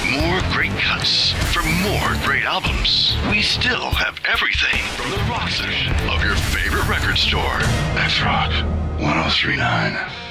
more great cuts, for more great albums. We still have everything from the rock section of your favorite record store. That's Rock 1039.